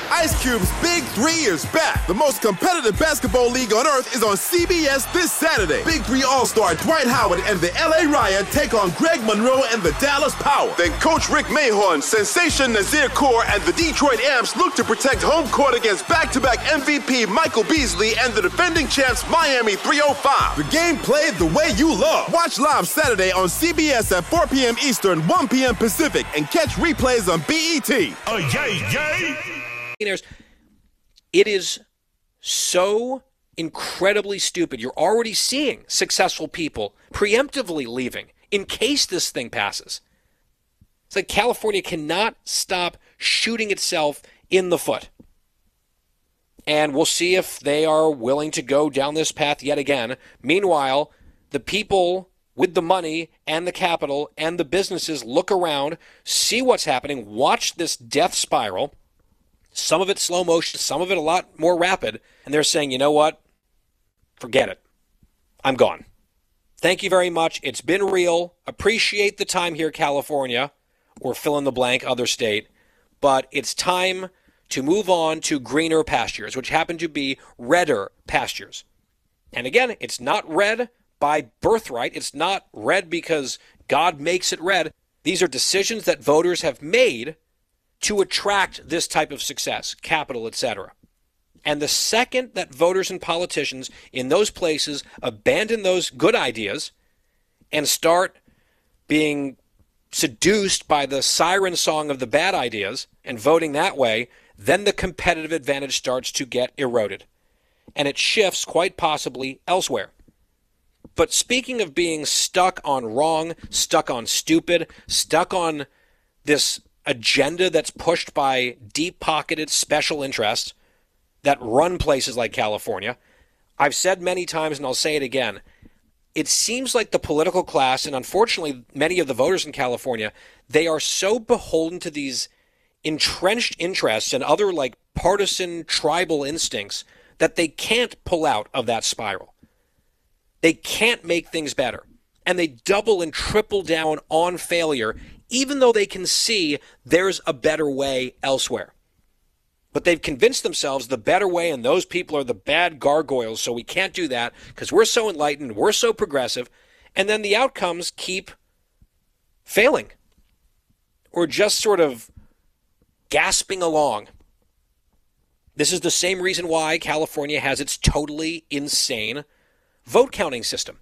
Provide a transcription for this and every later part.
Ice Cube's Big 3 is back. The most competitive basketball league on earth is on CBS this Saturday. Big 3 All-Star Dwight Howard and the LA Riot take on Greg Monroe and the Dallas Power. Then Coach Rick Mahorn, Sensation Nazir Kaur, and the Detroit Amps look to protect home court against back-to-back MVP Michael Beasley and the defending champs Miami 305. The game played the way you love. Watch live Saturday on CBS at 4 p.m. Eastern, 1 p.m. Pacific, and catch replays on BET. Oh, yay. It is so incredibly stupid. You're already seeing successful people preemptively leaving in case this thing passes. It's like California cannot stop shooting itself in the foot. And we'll see if they are willing to go down this path yet again. Meanwhile, the people with the money and the capital and the businesses look around, see what's happening, watch this death spiral, some of it slow motion, some of it a lot more rapid, and they're saying, you know what? Forget it. I'm gone. Thank you very much. It's been real. Appreciate the time here, California, or fill in the blank, other state. But it's time to move on to greener pastures, which happen to be redder pastures. And again, it's not red by birthright. It's not red because God makes it red. These are decisions that voters have made to attract this type of success, capital, etc. And the second that voters and politicians in those places abandon those good ideas and start being seduced by the siren song of the bad ideas and voting that way, then the competitive advantage starts to get eroded. And it shifts quite possibly elsewhere. But speaking of being stuck on wrong, stuck on stupid, stuck on this agenda that's pushed by deep-pocketed special interests that run places like California, I've said many times and I'll say it again, it seems like the political class, and unfortunately many of the voters in California, they are so beholden to these entrenched interests and other like partisan tribal instincts that they can't pull out of that spiral. They can't make things better. And they double and triple down on failure, even though they can see there's a better way elsewhere. But they've convinced themselves the better way and those people are the bad gargoyles, so we can't do that because we're so enlightened, we're so progressive, and then the outcomes keep failing or just sort of gasping along. This is the same reason why California has its totally insane vote counting system.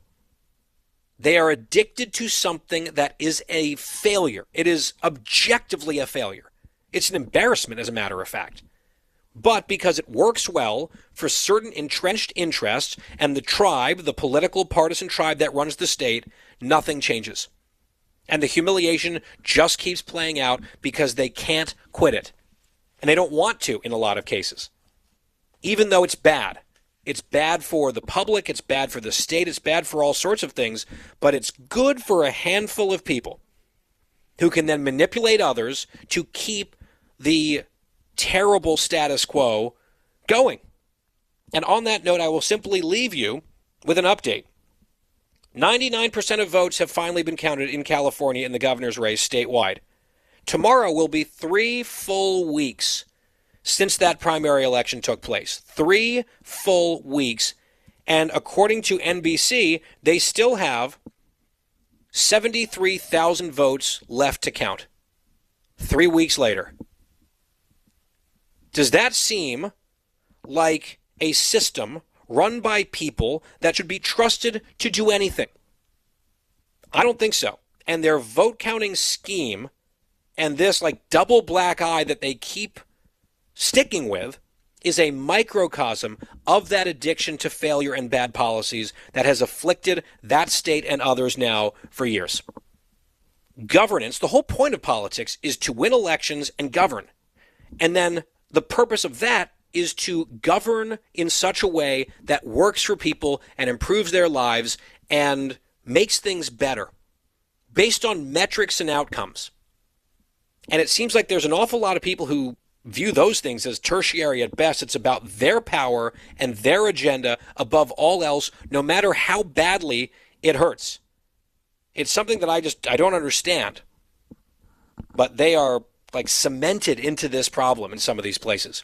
They are addicted to something that is a failure. It is objectively a failure. It's an embarrassment, as a matter of fact. But because it works well for certain entrenched interests and the tribe, the political partisan tribe that runs the state, nothing changes. And the humiliation just keeps playing out because they can't quit it. And they don't want to in a lot of cases. Even though it's bad. It's bad for the public, it's bad for the state, it's bad for all sorts of things, but it's good for a handful of people who can then manipulate others to keep the terrible status quo going. And on that note, I will simply leave you with an update. 99% of votes have finally been counted in California in the governor's race statewide. Tomorrow will be 3 full weeks since that primary election took place. 3 full weeks. And according to NBC, they still have 73,000 votes left to count. 3 weeks later. Does that seem like a system run by people that should be trusted to do anything? I don't think so. And their vote counting scheme and this like double black eye that they keep sticking with is a microcosm of that addiction to failure and bad policies that has afflicted that state and others now for years. Governance, the whole point of politics is to win elections and govern. And then the purpose of that is to govern in such a way that works for people and improves their lives and makes things better based on metrics and outcomes. And it seems like there's an awful lot of people who view those things as tertiary at best. It's about their power and their agenda above all else, no matter how badly it hurts. It's something that I don't understand. But they are like cemented into this problem in some of these places.